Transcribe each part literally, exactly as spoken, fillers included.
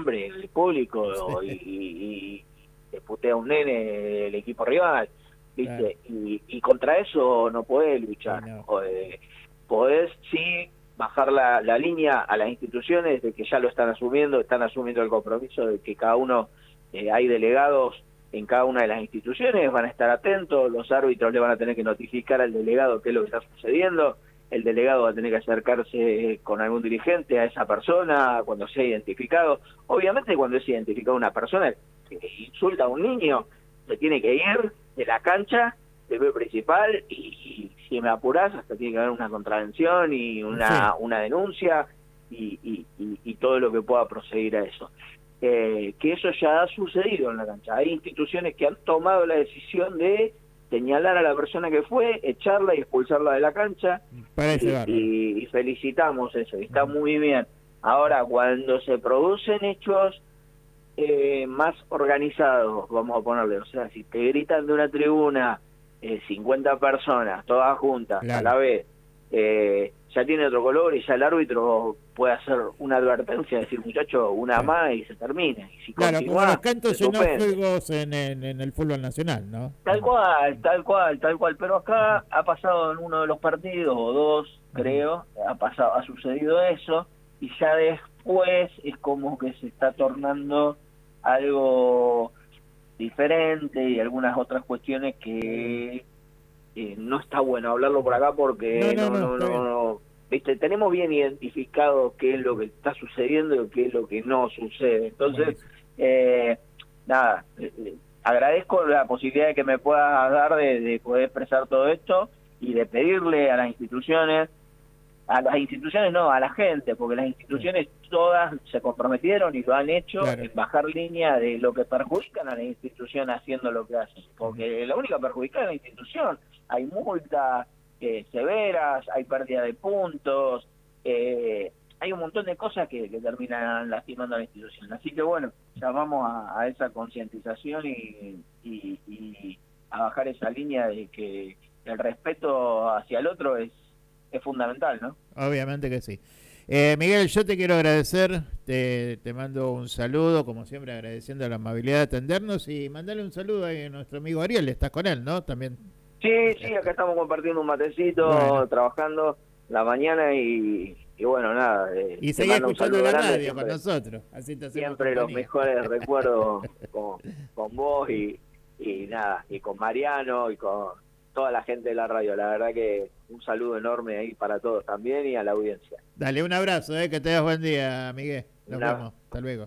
nombre el público sí. y, y, y te putea un nene del equipo rival, ¿viste? Claro. Y, y contra eso no podés luchar. No. O, eh, podés, sí, bajar la, la línea a las instituciones de que ya lo están asumiendo, están asumiendo el compromiso de que cada uno, eh, hay delegados en cada una de las instituciones, van a estar atentos, los árbitros le van a tener que notificar al delegado qué es lo que está sucediendo, el delegado va a tener que acercarse con algún dirigente a esa persona cuando sea identificado. Obviamente cuando es identificado una persona que insulta a un niño, se tiene que ir de la cancha del B principal y, y si me apurás hasta tiene que haber una contravención y una, sí. una denuncia y, y, y, y todo lo que pueda proceder a eso. Eh, que eso ya ha sucedido en la cancha. Hay instituciones que han tomado la decisión de señalar a la persona que fue, echarla y expulsarla de la cancha, y, y, y felicitamos eso, y está muy bien. Ahora, cuando se producen hechos eh, más organizados, vamos a ponerle, o sea, si te gritan de una tribuna eh, cincuenta personas, todas juntas, claro. a la vez, eh, ya tiene otro color y ya el árbitro puede hacer una advertencia, decir, muchacho, una claro. más y se termina. Y si claro, como los cantos xenófobos en, en, en el fútbol nacional, ¿no? Tal cual, tal cual, tal cual. Pero acá ha pasado en uno de los partidos, o dos, creo, ha pasado, ha sucedido eso, y ya después es como que se está tornando algo diferente y algunas otras cuestiones que... Eh, no está bueno hablarlo por acá porque no, no, no, no, no, no, no. ¿Viste? Tenemos bien identificado qué es lo que está sucediendo y qué es lo que no sucede. Entonces, eh, nada, eh, agradezco la posibilidad de que me puedas dar de, de poder expresar todo esto y de pedirle a las instituciones, a las instituciones no, a la gente, porque las instituciones todas se comprometieron y lo han hecho claro. en bajar línea de lo que perjudican a la institución haciendo lo que hacen, porque la única perjudicada es la institución. Hay multas eh, severas, hay pérdida de puntos, eh, hay un montón de cosas que, que terminan lastimando a la institución. Así que bueno, llamamos a, a esa concientización y, y, y a bajar esa línea de que el respeto hacia el otro es, es fundamental, ¿no? Obviamente que sí. Eh, Miguel, yo te quiero agradecer, te, te mando un saludo, como siempre agradeciendo la amabilidad de atendernos y mandarle un saludo a nuestro amigo Ariel, estás con él, ¿no? También. Sí, sí, acá estamos compartiendo un matecito, bueno. trabajando la mañana y, y bueno, nada. Eh, y seguí escuchando la radio siempre, con nosotros. Así te siempre los mejores recuerdos con, con vos y, y nada, y con Mariano y con toda la gente de la radio. La verdad que un saludo enorme ahí para todos también y a la audiencia. Dale, un abrazo, eh, que tengas buen día, Miguel. Nos Una... vemos, hasta luego.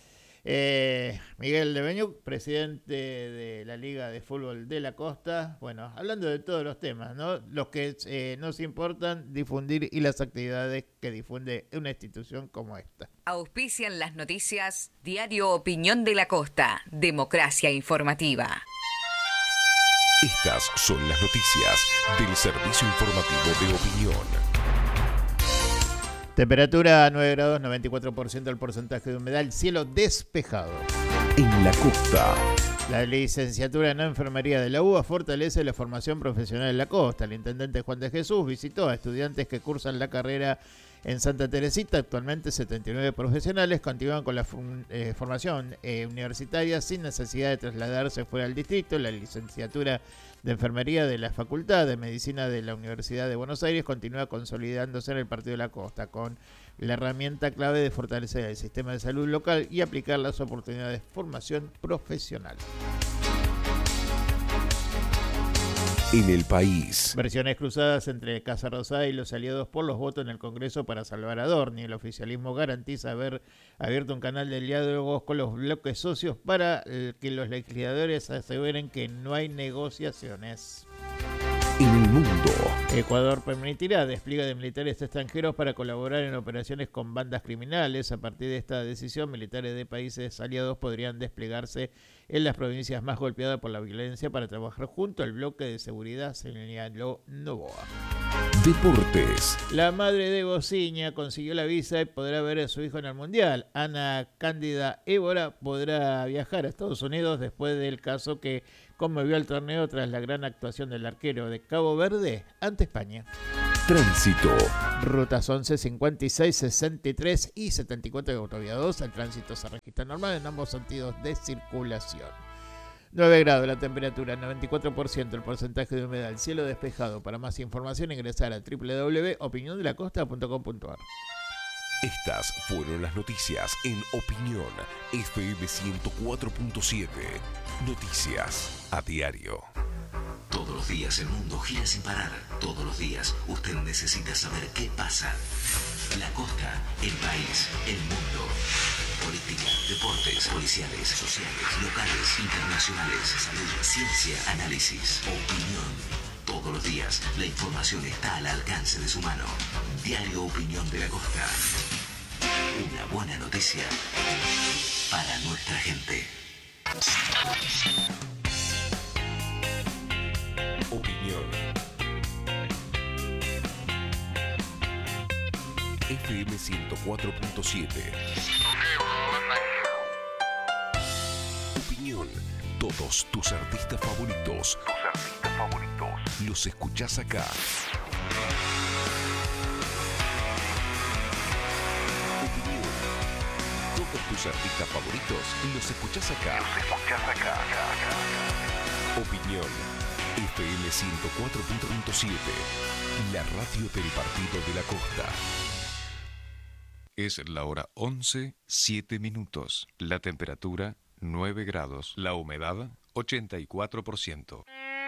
Eh, Miguel Debeñuc, presidente de la Liga de Fútbol de la Costa. Bueno, hablando de todos los temas, ¿no? Los que eh, nos importan difundir y las actividades que difunde una institución como esta. Auspician las noticias Diario Opinión de la Costa, democracia informativa. Estas son las noticias del Servicio Informativo de Opinión. Temperatura nueve grados, noventa y cuatro por ciento el porcentaje de humedad, cielo despejado. En la costa. La licenciatura en enfermería de la U B A fortalece la formación profesional en la costa. El intendente Juan de Jesús visitó a estudiantes que cursan la carrera en Santa Teresita. Actualmente setenta y nueve profesionales continúan con la eh, formación eh, universitaria sin necesidad de trasladarse fuera del distrito. La licenciatura de Enfermería de la Facultad de Medicina de la Universidad de Buenos Aires continúa consolidándose en el Partido de la Costa con la herramienta clave de fortalecer el sistema de salud local y aplicar las oportunidades de formación profesional. En el país. Versiones cruzadas entre Casa Rosada y los aliados por los votos en el Congreso para salvar a Dorni. El oficialismo garantiza haber abierto un canal de diálogos con los bloques socios para que los legisladores aseguren que no hay negociaciones. En el mundo. Ecuador permitirá despliegue de militares extranjeros para colaborar en operaciones con bandas criminales. A partir de esta decisión, militares de países aliados podrían desplegarse en las provincias más golpeadas por la violencia para trabajar junto al bloque de seguridad, señaló Novoa. Deportes. La madre de Gociña consiguió la visa y podrá ver a su hijo en el Mundial. Ana Cándida Évora podrá viajar a Estados Unidos después del caso que conmovió el torneo tras la gran actuación del arquero de Cabo Verde ante España. Tránsito. Rutas once, cincuenta y seis, sesenta y tres y setenta y cuatro de Autovía dos. El tránsito se registra está normal en ambos sentidos de circulación. nueve grados la temperatura, noventa y cuatro por ciento el porcentaje de humedad, el cielo despejado. Para más información ingresar a doble u doble u doble u punto opinión de la costa punto com punto a r. Estas fueron las noticias en Opinión F M ciento cuatro punto siete. Noticias a diario. Todos los días el mundo gira sin parar. Todos los días usted necesita saber qué pasa. La costa, el país, el mundo. Política, deportes, policiales, sociales, locales, internacionales, salud, ciencia, análisis, opinión. Todos los días la información está al alcance de su mano. Diario Opinión de la Costa. Una buena noticia para nuestra gente. Opinión F M ciento cuatro punto siete. Opinión. Todos tus artistas favoritos. Tus artistas favoritos. Los escuchás acá. Opinión. Todos tus artistas favoritos los escuchás acá. Los escuchás acá. Opinión. F M ciento cuatro punto siete. La radio del Partido de la Costa. Es la hora once, siete minutos. La temperatura nueve grados. La humedad ochenta y cuatro por ciento.